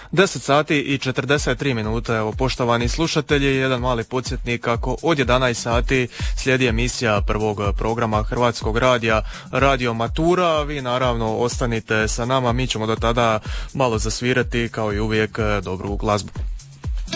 10 sati i 43 minute, evo poštovani slušatelji, jedan mali podsjetnik kako od 11 sati slijedi emisija prvog programa Hrvatskog radija, Radio Matura, vi naravno ostanite sa nama, mi ćemo do tada malo zasvirati kao i uvijek dobru glazbu.